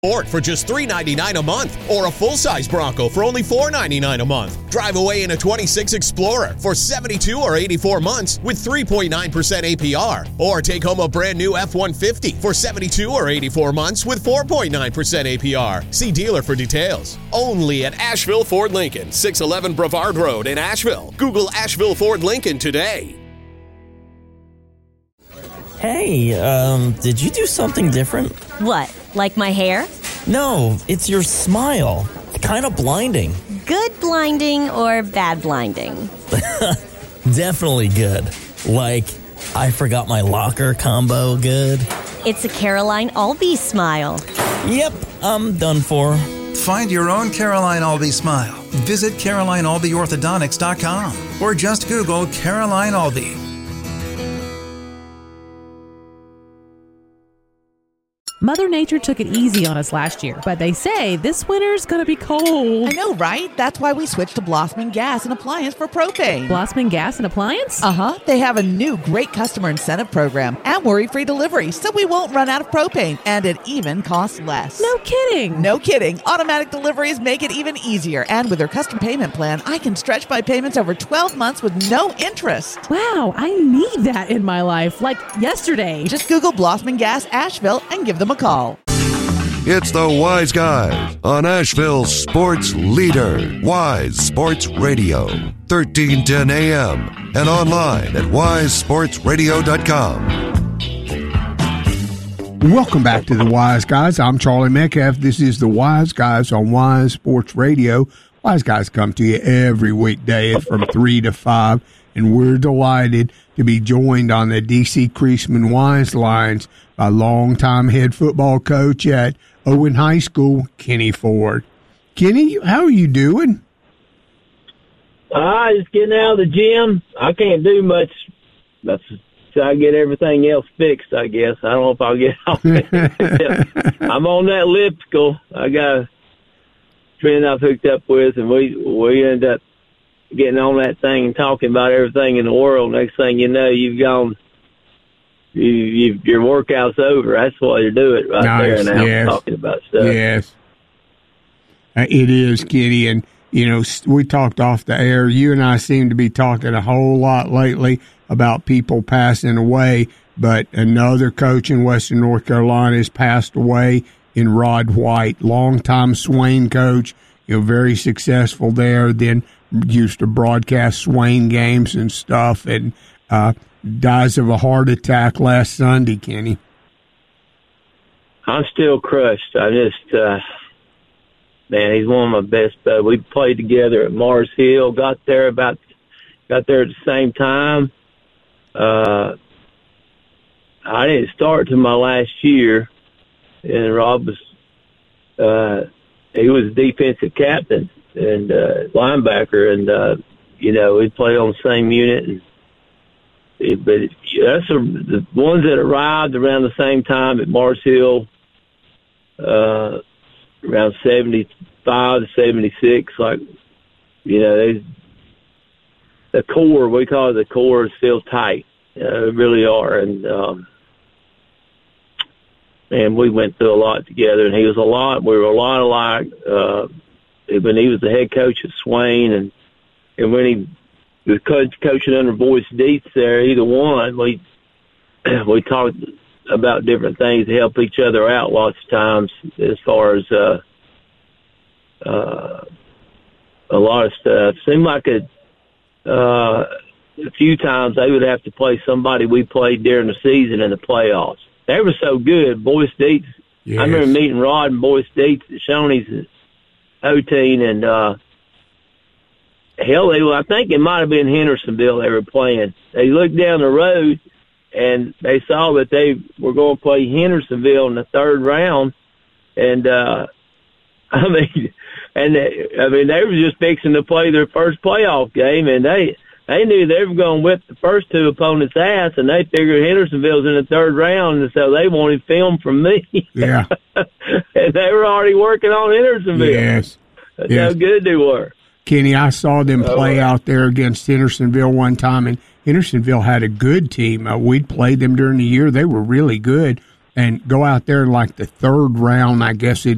Ford for just $399 a month, or a full-size Bronco for only $499 a month. Drive away in a 26 Explorer for 72 or 84 months with 3.9% APR, or take home a brand new F-150 for 72 or 84 months with 4.9% APR. See dealer for details. Only at Asheville Ford Lincoln, 611 Brevard Road in Asheville. Google Asheville Ford Lincoln today. Hey, did you do something different? What, like my hair? No, it's your smile. Kind of blinding. Good blinding or bad blinding? Definitely good. Like, I forgot my locker combo good. It's a Caroline Albee smile. Yep, I'm done for. Find your own Caroline Albee smile. Visit CarolineAlbeeOrthodontics.com or just Google Caroline Albee. Mother Nature took it easy on us last year, but they say this winter's gonna be cold. I know, right? That's why we switched to Blossman Gas and Appliance for propane. Blossman Gas and Appliance? Uh-huh. They have a new great customer incentive program and worry-free delivery, so we won't run out of propane, and it even costs less. No kidding. No kidding. Automatic deliveries make it even easier, and with their custom payment plan, I can stretch my payments over 12 months with no interest. Wow, I need that in my life, like yesterday. Just Google Blossman Gas Asheville and give them a call. It's the Wise Guys on Asheville's sports leader, Wise Sports Radio, 1310 AM, and online at wisesportsradio.com. Welcome back to the Wise Guys. I'm Charlie Metcalf. This is the Wise Guys on Wise Sports Radio. Wise Guys come to you every weekday from 3 to 5, and we're delighted to be joined on the D.C. Creasman Wise lines by longtime head football coach at Owen High School, Kenny Ford. Kenny, how are you doing? Just getting out of the gym. I can't do much. That's so I get everything else fixed, I guess. I don't know if I'll get off it. I'm on that elliptical. I got a friend I've hooked up with, and we end up getting on that thing and talking about everything in the world. Next thing you know, you've gone. Your workout's over. That's why you do it there now. Yes. Talking about stuff. Yes, it is, Kenny. And we talked off the air. You and I seem to be talking a whole lot lately about people passing away. But another coach in Western North Carolina has passed away in Rod White, longtime Swain coach. Very successful there. Then used to broadcast Swain games and stuff, and dies of a heart attack last Sunday, Kenny. I'm still crushed. I just, man, he's one of my best. We played together at Mars Hill. Got there at the same time. I didn't start till my last year, and Rob was, he was defensive captain and linebacker, and we played on the same unit. But that's the ones that arrived around the same time at Mars Hill, around 75 to 76. Like, the core, we call it the core, is still tight. They really are. And we went through a lot together, and we were a lot alike. When he was the head coach at Swain, and when he was coaching under Boyce Dietz there, either one, we talked about different things to help each other out lots of times as far as a lot of stuff. Seemed like a few times they would have to play somebody we played during the season in the playoffs. They were so good. Boyce Dietz, yes. I remember meeting Rod and Boyce Dietz at Shoney's O-Team, and I think it might have been Hendersonville they were playing. They looked down the road, and they saw that they were going to play Hendersonville in the third round, and they were just fixing to play their first playoff game, and they knew they were going to whip the first two opponents' ass, and they figured Hendersonville's in the third round, and so they wanted film from me. Yeah. And they were already working on Hendersonville. Yes. That's how good they were. Kenny, I saw them play out there against Hendersonville one time, and Hendersonville had a good team. We'd played them during the year. They were really good. And go out there in like the third round, I guess it